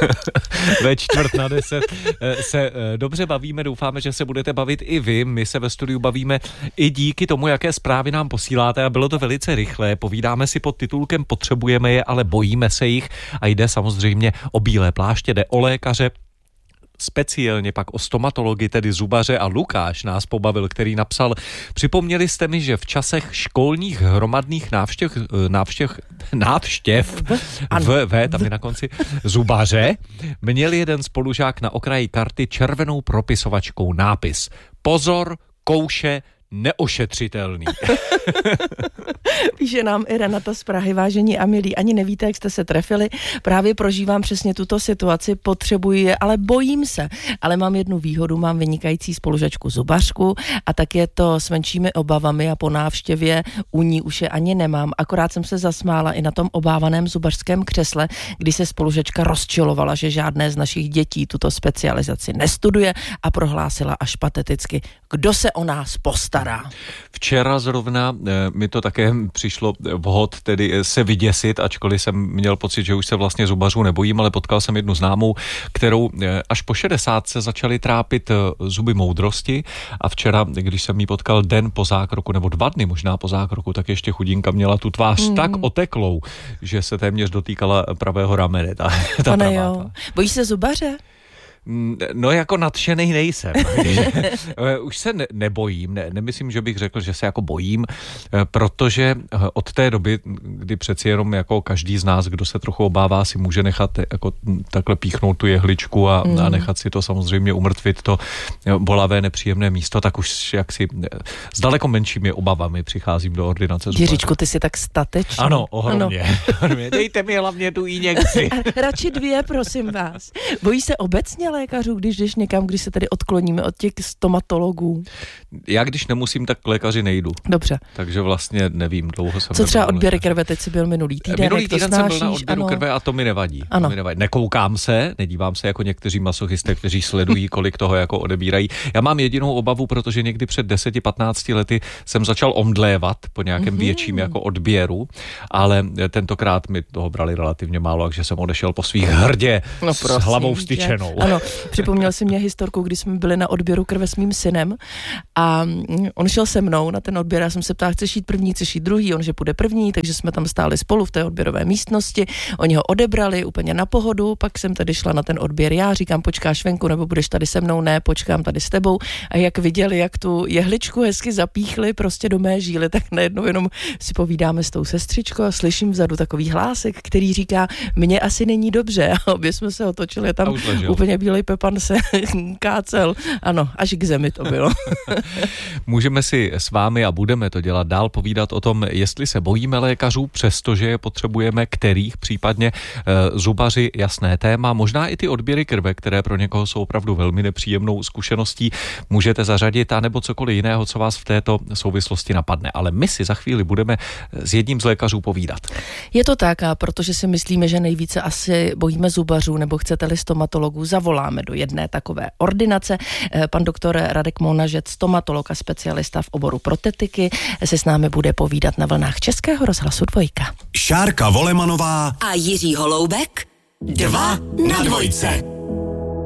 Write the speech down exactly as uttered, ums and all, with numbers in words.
Ve čtvrt na deset se dobře bavíme, doufáme, že se budete bavit i vy. My se ve studiu bavíme i díky tomu, jaké zprávy nám posíláte a bylo to velice rychlé. Povídáme si pod titulkem Potřebujeme je, ale bojíme se jich a jde samozřejmě o bílé pláště, jde o lékaře, speciálně pak o stomatology, tedy zubaře, a Lukáš nás pobavil, který napsal: připomněli jste mi, že v časech školních hromadných návštěv, návštěv, návštěv v, v, tam je na konci, zubaře, měl jeden spolužák na okraji karty červenou propisovačkou nápis: pozor, kouše, neošetřitelný. Píše nám i Renata z Prahy: vážení a milí, ani nevíte, jak jste se trefili. Právě prožívám přesně tuto situaci, potřebuji je, ale bojím se. Ale mám jednu výhodu, mám vynikající spolužačku zubařku a tak je to s menšími obavami a po návštěvě u ní už je ani nemám. Akorát jsem se zasmála i na tom obávaném zubařském křesle, kdy se spolužačka rozčilovala, že žádné z našich dětí tuto specializaci nestuduje a prohlásila až pateticky: kdo se o nás postará? Včera zrovna mi to také přišlo vhod tedy se vyděsit, ačkoliv jsem měl pocit, že už se vlastně zubařů nebojím, ale potkal jsem jednu známou, kterou až po šedesátce začaly trápit zuby moudrosti a včera, když jsem jí potkal den po zákroku, nebo dva dny možná po zákroku, tak ještě chudinka měla tu tvář mm. tak oteklou, že se téměř dotýkala pravého ramene. Ta, ta Pane jo. Bojíš se zubaře? No jako nadšenej nejsem. Už se ne, nebojím, ne, nemyslím, že bych řekl, že se jako bojím, protože od té doby, kdy přeci jenom jako každý z nás, kdo se trochu obává, si může nechat jako takhle píchnout tu jehličku a, mm. a nechat si to samozřejmě umrtvit, to bolavé nepříjemné místo, tak už jaksi s daleko menšími obavami přicházím do ordinace zubaře. Jiříčku, ty jsi tak statečný. Ano, ohromně. Ano. Dejte mi hlavně tu injekci. Radši dvě, prosím vás. Bojí se obecně lékařů, když jdeš někam, když se tady odkloníme od těch stomatologů? Já když nemusím, tak k lékaři nejdu. Dobře. Takže vlastně nevím, dlouho jsem... Co třeba odběry krve, teď jsi byl minulý týden, Minulý týden jsem byl na odběru krve a to mi nevadí. Ano. To mi nevadí. Nekoukám se, nedívám se jako někteří masochisté, kteří sledují, kolik toho jako odebírají. Já mám jedinou obavu, protože někdy před deseti patnácti lety jsem začal omdlévat po nějakém mm-hmm. větším jako odběru, ale tentokrát mi toho brali relativně málo, takže jsem odešel po svých hrdě no, s hlavou vstyčenou. Ano, připomněl si mě historku, kdy jsme byli na odběru krve s mým synem a on šel se mnou na ten odběr, já jsem se ptala, chceš jít první, chceš jít druhý, on že půjde první, takže jsme tam stáli spolu v té odběrové místnosti, oni ho odebrali úplně na pohodu, pak jsem tady šla na ten odběr já, říkám, počkáš venku, nebo budeš tady se mnou, ne, počkám tady s tebou, a jak viděli, jak tu jehličku hezky zapíchli prostě do mé žíly, tak najednou jenom si povídáme s tou sestřičkou a slyším vzadu takový hlásek, který říká, mně asi není dobře, a obě jsme se otočili, tam úplně bílej Pepan se kácel. Ano, až k zemi to bylo. Můžeme si s vámi, a budeme to dělat dál, povídat o tom, jestli se bojíme lékařů, přestože je potřebujeme, kterých případně e, zubaři, jasné téma, možná i ty odběry krve, které pro někoho jsou opravdu velmi nepříjemnou zkušeností, můžete zařadit, anebo cokoliv jiného, co vás v této souvislosti napadne. Ale my si za chvíli budeme s jedním z lékařů povídat. Je to tak, a protože si myslíme, že nejvíce asi bojíme zubařů, nebo chcete-li stomatologů, zavoláme do jedné takové ordinace. Pan doktor Radek Monažec, stomatolog a specialista v oboru protetiky, se s námi bude povídat na vlnách Českého rozhlasu Dvojka. Šárka Volemanová a Jiří Holoubek. Dva na dvojce.